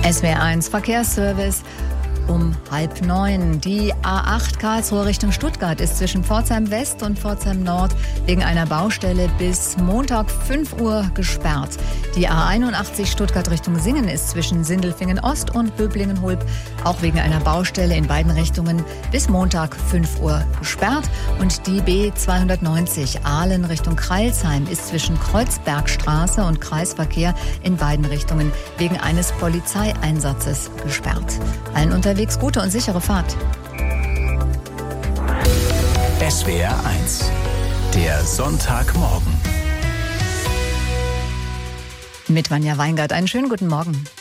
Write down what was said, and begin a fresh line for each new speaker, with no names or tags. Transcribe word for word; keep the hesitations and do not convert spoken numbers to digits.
S W R eins Verkehrsservice um halb neun. Die A acht Karlsruhe Richtung Stuttgart ist zwischen Pforzheim West und Pforzheim Nord wegen einer Baustelle bis Montag fünf Uhr gesperrt. Die A einundachtzig Stuttgart Richtung Singen ist zwischen Sindelfingen Ost und Böblingen-Hulb auch wegen einer Baustelle in beiden Richtungen bis Montag fünf Uhr gesperrt. Und die B zweihundertneunzig Aalen Richtung Crailsheim ist zwischen Kreuzbergstraße und Kreisverkehr in beiden Richtungen wegen eines Polizeieinsatzes gesperrt. Allen unterwegs gute und sichere Fahrt.
S W R eins, der Sonntagmorgen.
Mit Vanja Weingart, einen schönen guten Morgen.